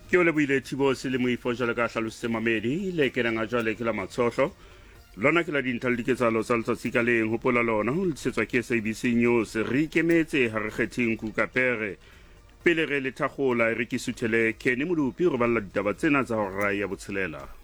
Ke o lebohile Thibo se le moifo jwale ka hlalositse mamedi le ke nang a jwale ke la matshohlo lona ke la dintlha le diketsahalo tsa letsatsi ka leng hopola lona ho letsetswa ke SABC News re ikemetse ha re kgetheng Kukapere pele re le thakgola re ke suthele Kenny Modupi re balla ditaba tsena tsa hora ya botshelela.